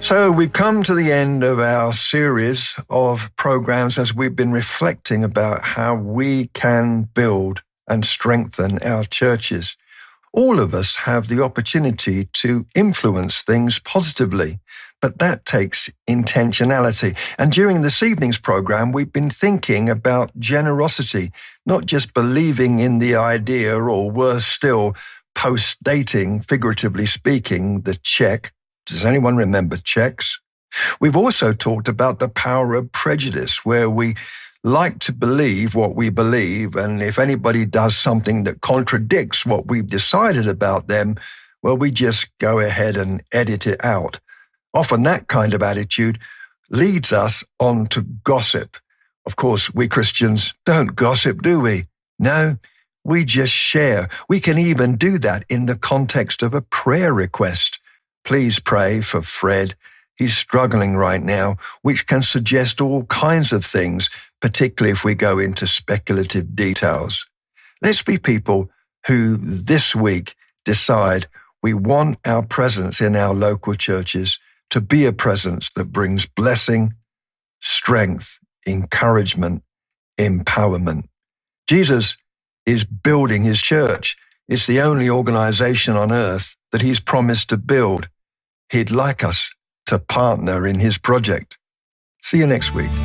So we've come to the end of our series of programs as we've been reflecting about how we can build and strengthen our churches. All of us have the opportunity to influence things positively, but that takes intentionality. And during this evening's program, we've been thinking about generosity, not just believing in the idea, or worse still, post-dating, figuratively speaking, the check. Does anyone remember checks? We've also talked about the power of prejudice, where we like to believe what we believe, and if anybody does something that contradicts what we've decided about them, well, we just go ahead and edit it out. Often that kind of attitude leads us on to gossip. Of course, we Christians don't gossip, do we? No, we just share. We can even do that in the context of a prayer request. Please pray for Fred. He's struggling right now, which can suggest all kinds of things, particularly if we go into speculative details. Let's be people who this week decide we want our presence in our local churches to be a presence that brings blessing, strength, encouragement, empowerment. Jesus is building his church. It's the only organization on earth that he's promised to build. He'd like us to partner in his project. See you next week.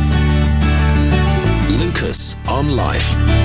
Lucas on Life.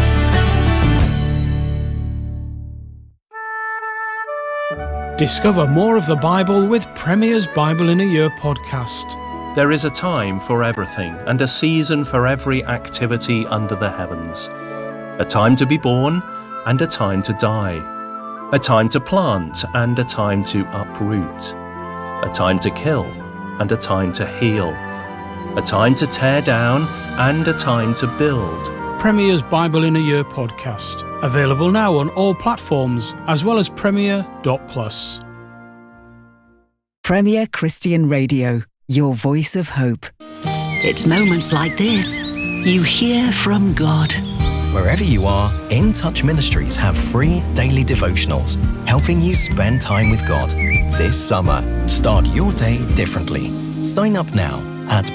Discover more of the Bible with Premier's Bible in a Year podcast. There is a time for everything and a season for every activity under the heavens. A time to be born and a time to die. A time to plant and a time to uproot. A time to kill and a time to heal. A time to tear down and a time to build. Premier's Bible in a Year podcast. Available now on all platforms, as well as Premier.plus. Premier Christian Radio, your voice of hope. It's moments like this you hear from God. Wherever you are, In Touch Ministries have free daily devotionals, helping you spend time with God. This summer, start your day differently. Sign up now at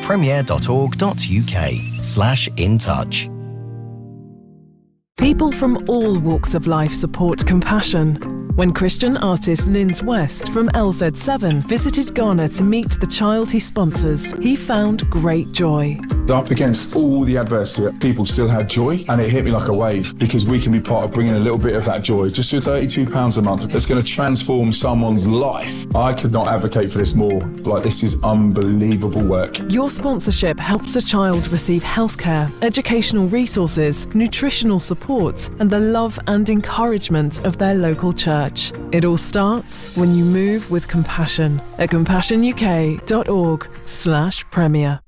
premier.org.uk/intouch. People from all walks of life support compassion. When Christian artist Linz West from LZ7 visited Ghana to meet the child he sponsors, he found great joy. Up against all the adversity, people still had joy, and it hit me like a wave, because we can be part of bringing a little bit of that joy, just with £32 a month, that's going to transform someone's life. I could not advocate for this more. Like, this is unbelievable work. Your sponsorship helps a child receive healthcare, educational resources, nutritional support, and the love and encouragement of their local church. It all starts when you move with compassion at compassionuk.org/premier.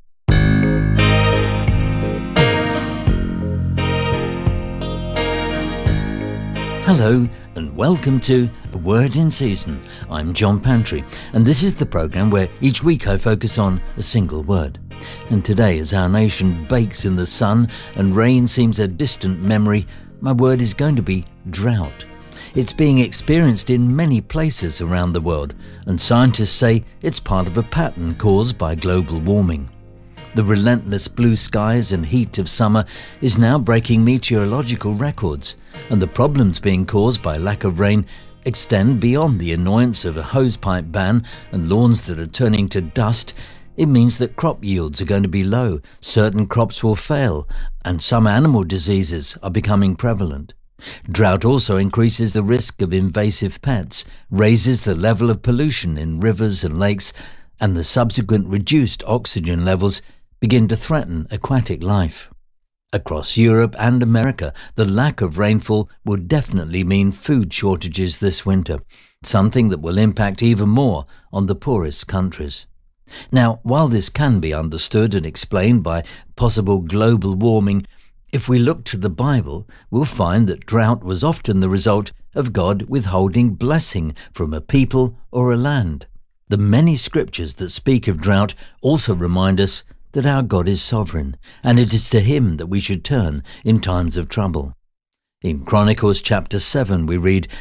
Hello and welcome to A Word in Season. I'm John Pantry, and this is the programme where each week I focus on a single word. And today, as our nation bakes in the sun and rain seems a distant memory, my word is going to be drought. It's being experienced in many places around the world, and scientists say it's part of a pattern caused by global warming. The relentless blue skies and heat of summer is now breaking meteorological records, and the problems being caused by lack of rain extend beyond the annoyance of a hosepipe ban and lawns that are turning to dust. It means that crop yields are going to be low, certain crops will fail, and some animal diseases are becoming prevalent. Drought also increases the risk of invasive pests, raises the level of pollution in rivers and lakes, and the subsequent reduced oxygen levels begin to threaten aquatic life. Across Europe and America, the lack of rainfall will definitely mean food shortages this winter, something that will impact even more on the poorest countries. Now, while this can be understood and explained by possible global warming, if we look to the Bible, we'll find that drought was often the result of God withholding blessing from a people or a land. The many scriptures that speak of drought also remind us that our God is sovereign, and it is to him that we should turn in times of trouble. In Chronicles chapter 7 we read,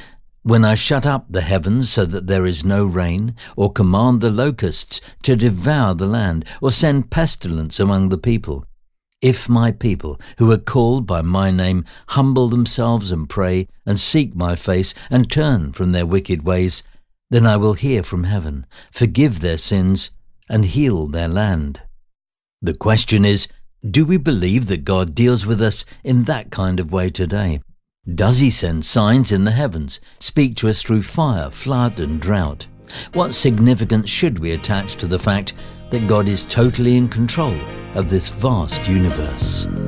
When I shut up the heavens so that there is no rain, or command the locusts to devour the land, or send pestilence among the people, if my people, who are called by my name, humble themselves and pray, and seek my face, and turn from their wicked ways, then I will hear from heaven, forgive their sins, and heal their land. The question is, do we believe that God deals with us in that kind of way today? Does he send signs in the heavens, speak to us through fire, flood and drought? What significance should we attach to the fact that God is totally in control of this vast universe?